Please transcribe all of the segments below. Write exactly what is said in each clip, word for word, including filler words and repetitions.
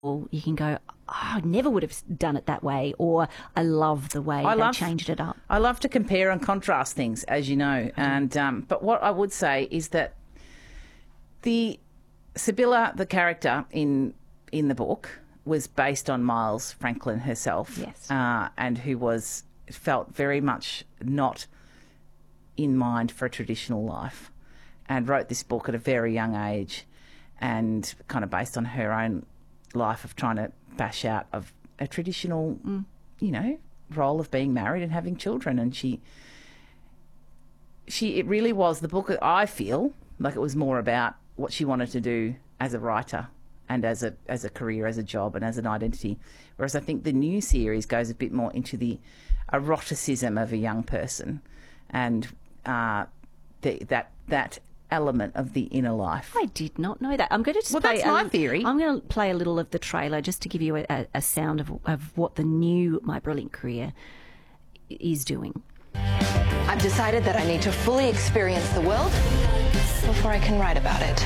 you can go, oh, I never would have done it that way, or I love the way I they love, changed it up. I love to compare and contrast things, as you know. Mm. And um, but what I would say is that the Sibylla, the character in in the book, was based on Miles Franklin herself, yes, uh, and who was felt very much not in mind for a traditional life, and wrote this book at a very young age, and kind of based on her own life of trying to bash out of a traditional, mm. you know, role of being married and having children. And she, she, it really was the book. I feel like it was more about what she wanted to do as a writer and as a as a career, as a job, and as an identity. Whereas I think the new series goes a bit more into the eroticism of a young person, and uh, the, that that. element of the inner life. I did not know that. I'm going to just well, play that's my a, theory. I'm going to play a little of the trailer just to give you a, a sound of, of what the new My Brilliant Career is doing. I've decided that I need to fully experience the world before I can write about it.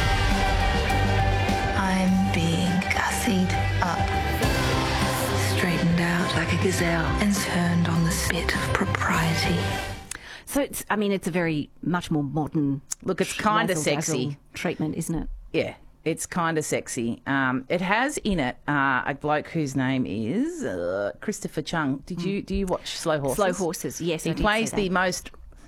I'm being gussied up, straightened out like a gazelle, and turned on the spit of propriety. So it's, I mean, it's a very much more modern. Look, it's kind of sexy treatment, isn't it? Yeah, it's kind of sexy. Um, it has in it uh, a bloke whose name is uh, Christopher Chung. Did you do you watch Slow Horses? Slow Horses, yes. He I did plays see the that. most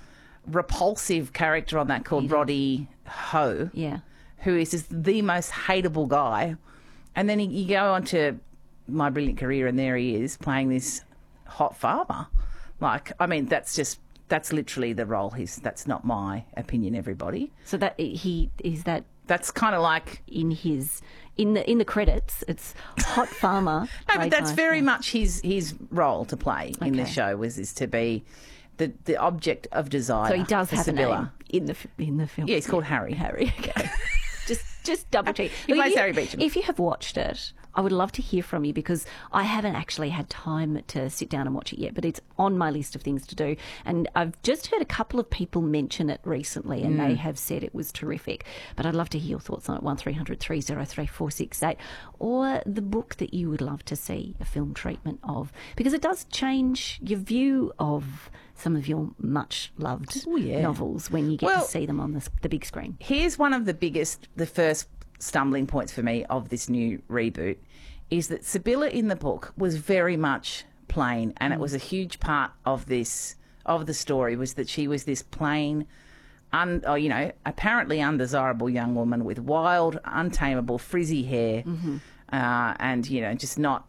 repulsive character on that called yeah. Roddy Ho. Yeah, who is just the most hateable guy. And then he, you go on to My Brilliant Career, and there he is playing this hot farmer. Like, I mean, that's just. That's literally the role. He's. That's not my opinion, everybody. So that he is that. That's kind of like in his in the in the credits. It's hot farmer. No, but that's by, very yeah. much his his role to play okay. in the show was is to be the the object of desire. So he does have Sibylla. a name in the in the film. Yeah, he's called Harry. Harry. Okay. just just double check. He plays Harry Beecham. If you have watched it, I would love to hear from you, because I haven't actually had time to sit down and watch it yet, but it's on my list of things to do. And I've just heard a couple of people mention it recently, and mm. they have said it was terrific. But I'd love to hear your thoughts on it, one three hundred three oh three four six eight, or the book that you would love to see a film treatment of, because it does change your view of some of your much-loved Ooh, yeah. novels when you get well, to see them on the, the big screen. Here's one of the biggest, the first stumbling points for me of this new reboot, is that Sibylla in the book was very much plain, and mm. it was a huge part of this of the story, was that she was this plain, un, or, you know, apparently undesirable young woman with wild, untamable, frizzy hair, mm-hmm. uh, and you know, just not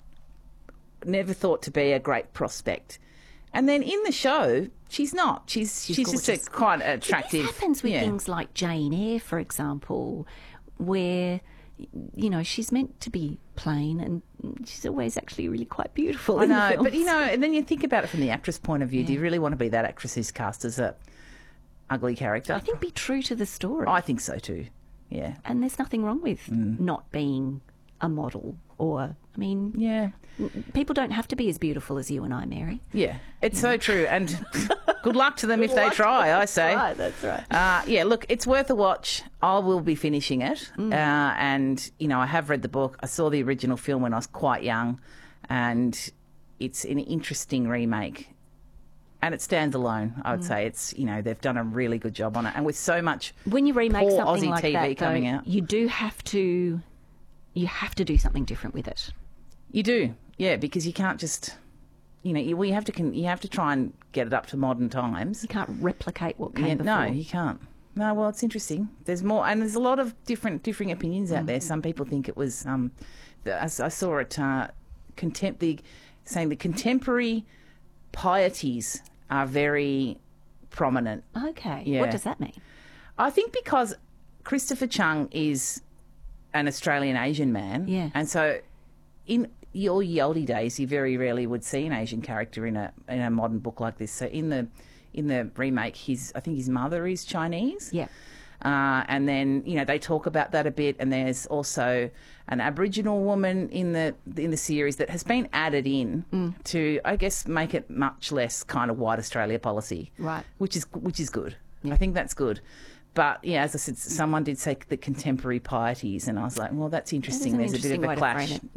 never thought to be a great prospect. And then in the show, she's not. She's she's, she's just a quite attractive. This happens with yeah. things like Jane Eyre, for example, where, you know, she's meant to be plain and she's always actually really quite beautiful. I in know, the but, you know, and then you think about it from the actress point of view. Yeah. Do you really want to be that actress who's cast as a ugly character? I think be true to the story. I think so too, yeah. And there's nothing wrong with mm. not being a model or, I mean... Yeah. People don't have to be as beautiful as you and I, Mary. Yeah, it's you so know. true. And good luck to them if they try, I say. Right, that's right. Uh, yeah, look, it's worth a watch. I will be finishing it. Mm. Uh, and, you know, I have read the book. I saw the original film when I was quite young. And it's an interesting remake. And it stands alone, I would mm. say. It's, you know, they've done a really good job on it. And with so much when you remake poor something Aussie like T V that, coming though, out. You do have to, you have to do something different with it. You do, yeah, because you can't just, you know, you, well, you have to con- you have to try and get it up to modern times. You can't replicate what came yeah, before. No, you can't. No, well, it's interesting. There's more, and there's a lot of different differing opinions out mm. there. Some people think it was, um, the, I, I saw it, uh, contempt the saying the contemporary pieties are very prominent. Okay, yeah. What does that mean? I think because Christopher Chung is an Australian Asian man, yeah, and so in your ye olde days, you very rarely would see an Asian character in a in a modern book like this. So in the in the remake, his I think his mother is Chinese. Yeah. Uh, and then, you know, they talk about that a bit, and there's also an Aboriginal woman in the in the series that has been added in mm. to, I guess, make it much less kind of white Australia policy, right? Which is which is good. Yeah. I think that's good. but yeah, as I said, someone did say the contemporary pieties, and I was like, well, that's interesting. an There's interesting a bit way of a to frame clash. it.